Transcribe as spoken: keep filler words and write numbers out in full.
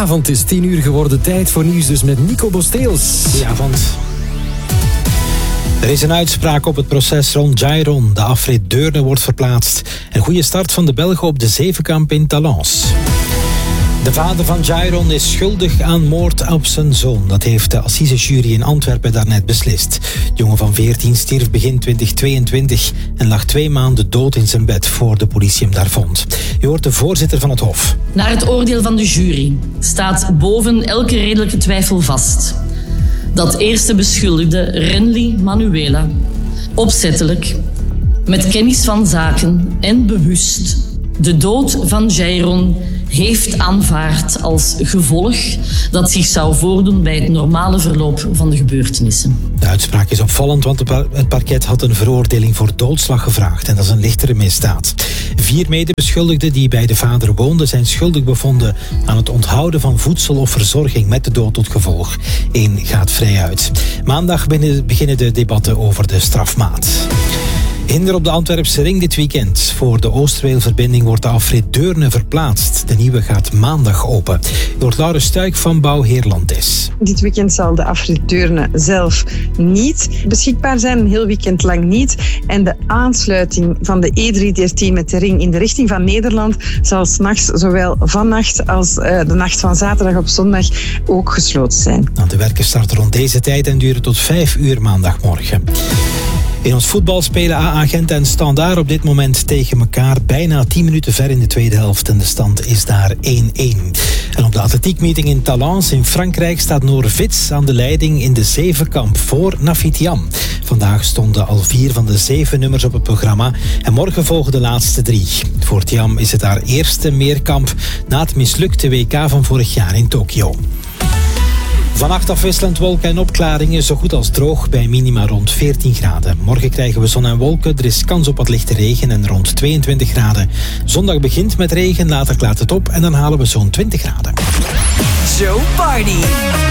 Goedenavond, het is tien uur geworden. Tijd voor nieuws dus met Nico Bosteels. Goedenavond. Er is een uitspraak op het proces rond Jairon. De afrit Deurne wordt verplaatst. Een goede start van de Belgen op de Zevenkamp in Talence. De vader van Jairon is schuldig aan moord op zijn zoon. Dat heeft de assisejury in Antwerpen daarnet beslist. De jongen van veertien stierf begin twintig tweeëntwintig en lag twee maanden dood in zijn bed voor de politie hem daar vond. Je hoort de voorzitter van het Hof. Naar het oordeel van de jury staat boven elke redelijke twijfel vast dat eerste beschuldigde Renly Manuela opzettelijk, met kennis van zaken en bewust de dood van Jairon heeft aanvaard als gevolg dat zich zou voordoen bij het normale verloop van de gebeurtenissen. De uitspraak is opvallend, want het parket had een veroordeling voor doodslag gevraagd en dat is een lichtere misdaad. Vier medebeschuldigden die bij de vader woonden zijn schuldig bevonden aan het onthouden van voedsel of verzorging met de dood tot gevolg. Eén gaat vrij uit. Maandag beginnen de debatten over de strafmaat. Hinder op de Antwerpse ring dit weekend. Voor de Oosterweelverbinding wordt de afrit Deurne verplaatst. De nieuwe gaat maandag open. Door Laure Stuik van Bouwheerlandis. Dit weekend zal de afrit Deurne zelf niet beschikbaar zijn. Een heel weekend lang niet. En de aansluiting van de E driehonderddertien met de ring in de richting van Nederland zal 's nachts zowel vannacht als uh, de nacht van zaterdag op zondag ook gesloten zijn. De werken starten rond deze tijd en duren tot vijf uur maandagmorgen. In ons voetbal spelen A A Gent en Standaard op dit moment tegen elkaar. Bijna tien minuten ver in de tweede helft en de stand is daar één-één. En op de atletiekmeeting in Talence in Frankrijk staat Noor Vits aan de leiding in de Zevenkamp voor Nafitiam. Vandaag stonden al vier van de zeven nummers op het programma en morgen volgen de laatste drie. Voor Tiam is het haar eerste meerkamp na het mislukte W K van vorig jaar in Tokio. Vannacht afwisselend wolken en opklaringen, zo goed als droog bij minima rond veertien graden. Morgen krijgen we zon en wolken, er is kans op wat lichte regen en rond tweeëntwintig graden. Zondag begint met regen, later klaart het op en dan halen we zo'n twintig graden. Zo Party.